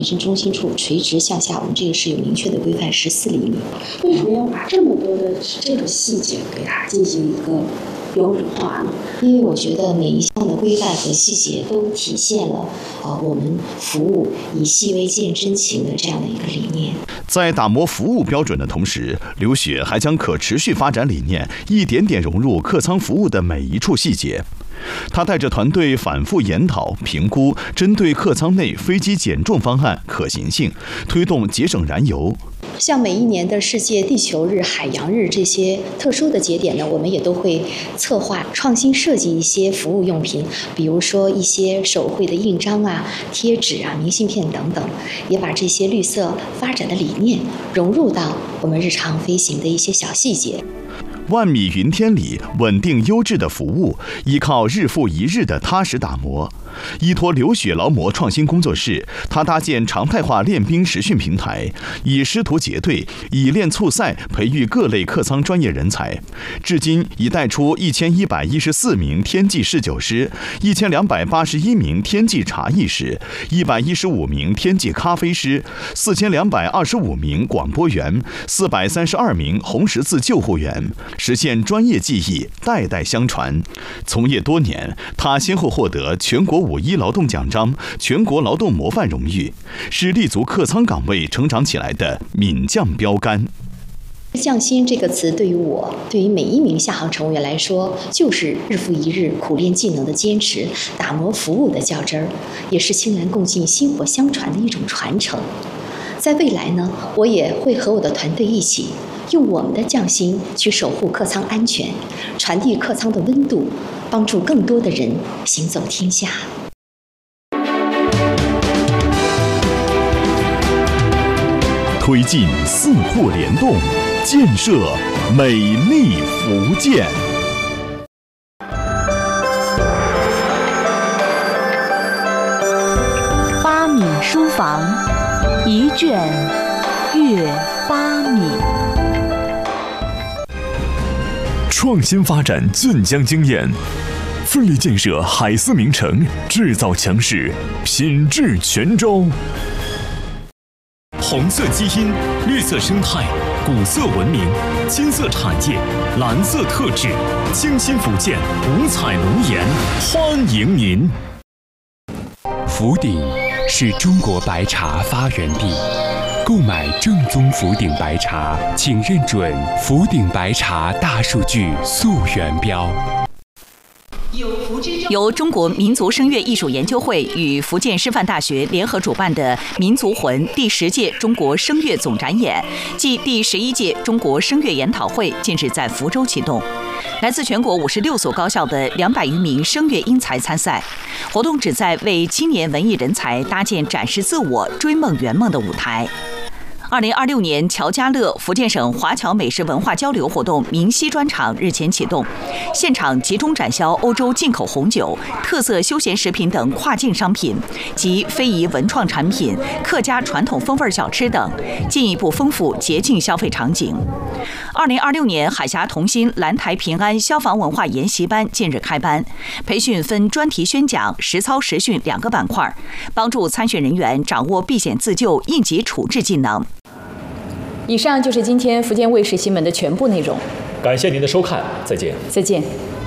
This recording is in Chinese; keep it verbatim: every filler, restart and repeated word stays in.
卫生中心处垂直向下，我们这个是有明确的规范，十四厘米。 为什么要把这么多的这个细节给它进行一个标准化呢？ 因为我觉得每一项的规范和细节都体现了呃我们服务以细微见真情的这样的一个理念。 在打磨服务标准的同时，刘雪还将可持续发展理念一点点融入客舱服务的每一处细节。他带着团队反复研讨、评估针对客舱内飞机减重方案可行性，推动节省燃油。 像每一年的世界地球日、海洋日这些特殊的节点呢，我们也都会策划创新设计一些服务用品，比如说一些手绘的印章啊、贴纸啊、明信片等等，也把这些绿色发展的理念融入到我们日常飞行的一些小细节。 万米云天里，稳定优质的服务，依靠日复一日的踏实打磨。依托刘雪劳模创新工作室，他搭建常态化练兵实训平台，以师徒结队、以练促赛培育各类客舱专业人才。至今已带出一千一百一十四名天际侍酒师、一千两百八十一名天际茶艺师、一百一十五名天际咖啡师、四千两百二十五名广播员、四百三十二名红十字救护员，实现专业技艺代代相传。从业多年，他先后获得全国五一劳动奖章、全国劳动模范荣誉，是立足客舱岗位成长起来的闽将标杆。 匠心这个词对于我，对于每一名下航乘务员来说，就是日复一日苦练技能的坚持，打磨服务的较真儿，也是轻燃共进、薪火相传的一种传承。在未来呢，我也会和我的团队一起，用我们的匠心去守护客舱安全，传递客舱的温度，帮助更多的人行走天下。 推进四户联动，建设美丽福建。 八米书房，一卷阅八米。 创新发展晋江经验，奋力建设海思名城，制造强势，品质全招。 红色基因、绿色生态、古色文明、金色产业、蓝色特质，清新福建五彩龙颜，欢迎您。 福鼎是中国白茶发源地，购买正宗福鼎白茶，请认准福鼎白茶大数据溯源标。 由中国民族声乐艺术研究会与福建师范大学联合主办的“民族魂”第十届中国声乐总展演暨第十一届中国声乐研讨会近日在福州启动。来自全国五十六所高校的两百余名声乐英才参赛。活动旨在为青年文艺人才搭建展示自我、追梦圆梦的舞台。二零二六年乔家乐福建省华侨美食文化交流活动明溪专场日前启动，现场集中展销欧洲进口红酒、特色休闲食品等跨境商品及非遗文创产品、客家传统风味小吃等，进一步丰富节庆消费场景。二零二六年海峡同心蓝台平安消防文化研习班近日开班，培训分专题宣讲、实操实训两个板块，帮助参选人员掌握避险自救、应急处置技能。 以上就是今天福建卫视新闻的全部内容。 感谢您的收看，再见。 再见。